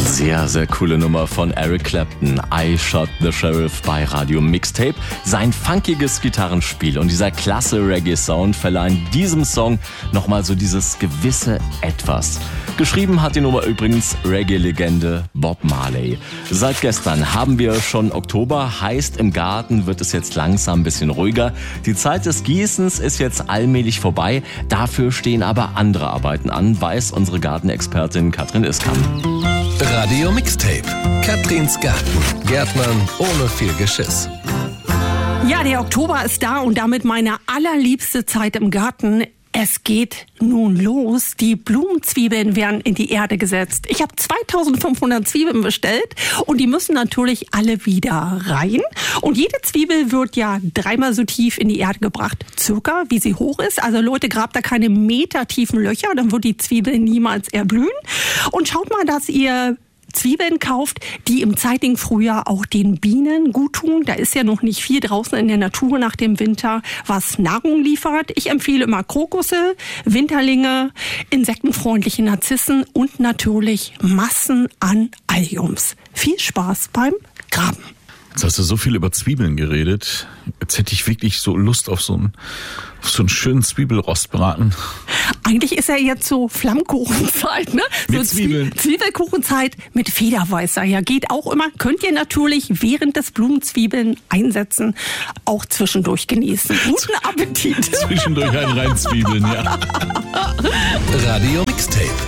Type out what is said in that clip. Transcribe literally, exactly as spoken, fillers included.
Sehr, sehr coole Nummer von Eric Clapton. I Shot the Sheriff bei Radio Mixtape. Sein funkiges Gitarrenspiel und dieser klasse Reggae-Sound verleihen diesem Song nochmal so dieses gewisse Etwas. Geschrieben hat die Nummer übrigens Reggae-Legende Bob Marley. Seit gestern haben wir schon Oktober, heißt im Garten wird es jetzt langsam ein bisschen ruhiger. Die Zeit des Gießens ist jetzt allmählich vorbei. Dafür stehen aber andere Arbeiten an, weiß unsere Gartenexpertin Katrin Iskamp. Radio Mixtape. Katrins Garten. Gärtnern ohne viel Geschiss. Ja, der Oktober ist da und damit meine allerliebste Zeit im Garten. Es geht nun los. Die Blumenzwiebeln werden in die Erde gesetzt. Ich habe zweitausendfünfhundert Zwiebeln bestellt und die müssen natürlich alle wieder rein. Und jede Zwiebel wird ja dreimal so tief in die Erde gebracht, circa, wie sie hoch ist. Also Leute, grabt da keine metertiefen Löcher, dann wird die Zwiebel niemals erblühen. Und schaut mal, dass ihr Zwiebeln kauft, die im zeitigen Frühjahr auch den Bienen gut tun. Da ist ja noch nicht viel draußen in der Natur nach dem Winter, was Nahrung liefert. Ich empfehle immer Krokusse, Winterlinge, insektenfreundliche Narzissen und natürlich Massen an Alliums. Viel Spaß beim Graben. Jetzt hast du so viel über Zwiebeln geredet. Jetzt hätte ich wirklich so Lust auf so einen, auf so einen schönen Zwiebelrostbraten. Eigentlich ist ja jetzt so Flammkuchenzeit, ne? Mit so Zwiebeln. Zwiebelkuchenzeit mit Federweißer. Ja, geht auch immer. Könnt ihr natürlich während des Blumenzwiebeln einsetzen, auch zwischendurch genießen. Guten Appetit. Zwischendurch ein reinzwiebeln, ja. Radio Mixtape.